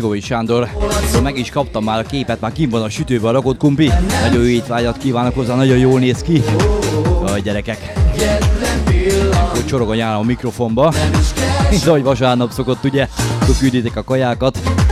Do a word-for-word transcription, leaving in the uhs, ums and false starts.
Zsigovics Sándor. Meg is kaptam már a képet, már kint van a sütőben rakott kumpi. Nagyon jó étvágyat kívánok hozzá, nagyon jól néz ki. Jaj, gyerekek. Hogy csorog a nyálam a mikrofonba. Mint ahogy vasárnap szokott, ugye? Akkor küldjétek a kajákat.